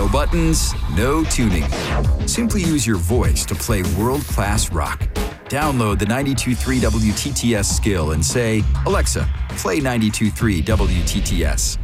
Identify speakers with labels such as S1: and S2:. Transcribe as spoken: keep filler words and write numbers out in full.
S1: No buttons, no tuning. Simply use your voice to play world-class rock. Download the ninety-two point three W T T S skill and say, Alexa, play ninety-two point three W T T S.